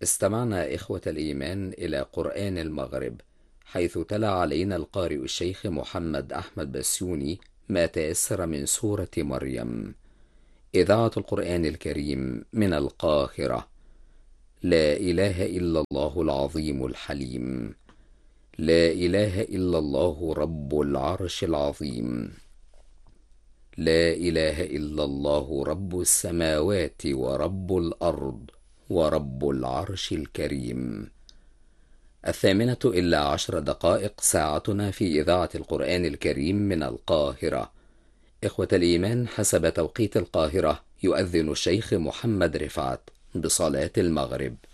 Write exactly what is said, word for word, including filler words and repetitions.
استمعنا إخوة الإيمان إلى قرآن المغرب، حيث تلا علينا القارئ الشيخ محمد أحمد بسيوني ما تيسر من سورة مريم. إذاعة القرآن الكريم من القاهرة. لا إله إلا الله العظيم الحليم. لا إله إلا الله رب العرش العظيم. لا إله إلا الله رب السماوات ورب الأرض ورب العرش الكريم. الثامنة إلا عشر دقائق ساعتنا في إذاعة القرآن الكريم من القاهرة. إخوة الإيمان، حسب توقيت القاهرة يؤذن الشيخ محمد رفعت بصلاة المغرب.